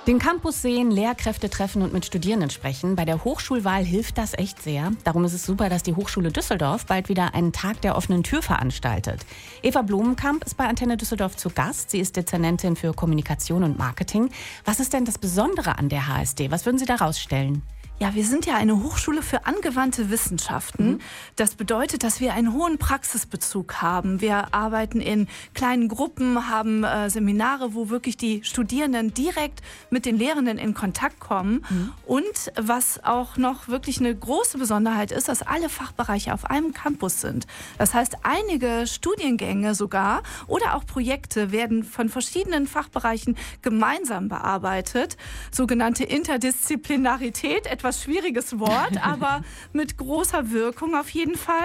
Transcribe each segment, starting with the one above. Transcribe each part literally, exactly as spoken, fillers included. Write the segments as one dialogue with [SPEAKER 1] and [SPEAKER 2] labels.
[SPEAKER 1] Den Campus sehen, Lehrkräfte treffen und mit Studierenden sprechen. Bei der Hochschulwahl hilft das echt sehr. Darum ist es super, dass die Hochschule Düsseldorf bald wieder einen Tag der offenen Tür veranstaltet. Eva Blumenkamp ist bei Antenne Düsseldorf zu Gast. Sie ist Dezernentin für Kommunikation und Marketing. Was ist denn das Besondere an der H S D? Was würden Sie da rausstellen?
[SPEAKER 2] Ja, wir sind ja eine Hochschule für angewandte Wissenschaften. Mhm. Das bedeutet, dass wir einen hohen Praxisbezug haben. Wir arbeiten in kleinen Gruppen, haben äh, Seminare, wo wirklich die Studierenden direkt mit den Lehrenden in Kontakt kommen. Mhm. Und was auch noch wirklich eine große Besonderheit ist, dass alle Fachbereiche auf einem Campus sind. Das heißt, einige Studiengänge sogar oder auch Projekte werden von verschiedenen Fachbereichen gemeinsam bearbeitet. Sogenannte Interdisziplinarität, etwas schwieriges Wort, aber mit großer Wirkung auf jeden Fall.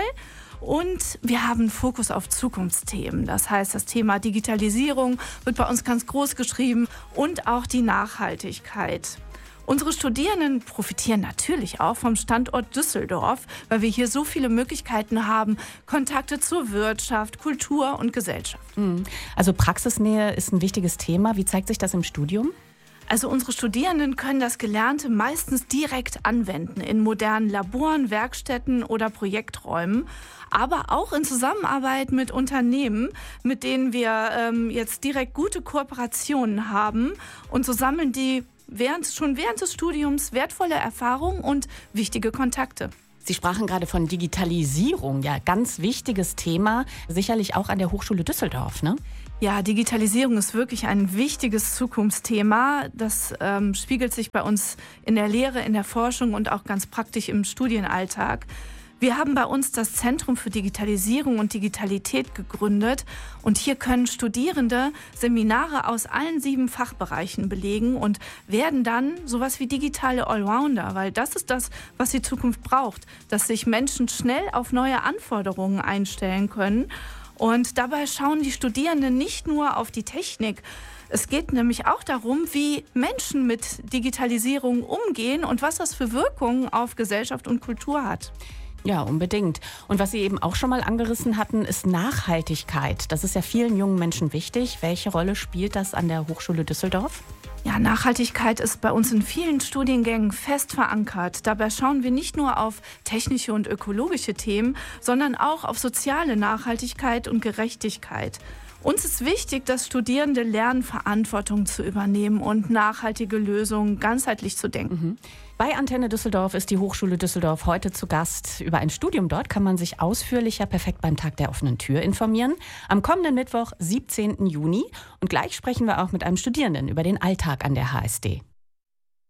[SPEAKER 2] Und wir haben Fokus auf Zukunftsthemen. Das heißt, das Thema Digitalisierung wird bei uns ganz groß geschrieben und auch die Nachhaltigkeit. Unsere Studierenden profitieren natürlich auch vom Standort Düsseldorf, weil wir hier so viele Möglichkeiten haben, Kontakte zur Wirtschaft, Kultur und Gesellschaft.
[SPEAKER 1] Also Praxisnähe ist ein wichtiges Thema. Wie zeigt sich das im Studium?
[SPEAKER 2] Also unsere Studierenden können das Gelernte meistens direkt anwenden in modernen Laboren, Werkstätten oder Projekträumen, aber auch in Zusammenarbeit mit Unternehmen, mit denen wir ähm, jetzt direkt gute Kooperationen haben. Und so sammeln die während, schon während des Studiums wertvolle Erfahrungen und wichtige Kontakte.
[SPEAKER 1] Sie sprachen gerade von Digitalisierung, ja, ganz wichtiges Thema, sicherlich auch an der Hochschule Düsseldorf, ne?
[SPEAKER 2] Ja, Digitalisierung ist wirklich ein wichtiges Zukunftsthema. Das ähm, spiegelt sich bei uns in der Lehre, in der Forschung und auch ganz praktisch im Studienalltag. Wir haben bei uns das Zentrum für Digitalisierung und Digitalität gegründet und hier können Studierende Seminare aus allen sieben Fachbereichen belegen und werden dann sowas wie digitale Allrounder, weil das ist das, was die Zukunft braucht, dass sich Menschen schnell auf neue Anforderungen einstellen können. Und dabei schauen die Studierenden nicht nur auf die Technik. Es geht nämlich auch darum, wie Menschen mit Digitalisierung umgehen und was das für Wirkungen auf Gesellschaft und Kultur hat.
[SPEAKER 1] Ja, unbedingt. Und was Sie eben auch schon mal angerissen hatten, ist Nachhaltigkeit. Das ist ja vielen jungen Menschen wichtig. Welche Rolle spielt das an der Hochschule Düsseldorf?
[SPEAKER 2] Ja, Nachhaltigkeit ist bei uns in vielen Studiengängen fest verankert. Dabei schauen wir nicht nur auf technische und ökologische Themen, sondern auch auf soziale Nachhaltigkeit und Gerechtigkeit. Uns ist wichtig, dass Studierende lernen, Verantwortung zu übernehmen und nachhaltige Lösungen ganzheitlich zu denken.
[SPEAKER 1] Mhm. Bei Antenne Düsseldorf ist die Hochschule Düsseldorf heute zu Gast. Über ein Studium dort kann man sich ausführlicher perfekt beim Tag der offenen Tür informieren. Am kommenden Mittwoch, siebzehnten Juni. Und gleich sprechen wir auch mit einem Studierenden über den Alltag an der H S D.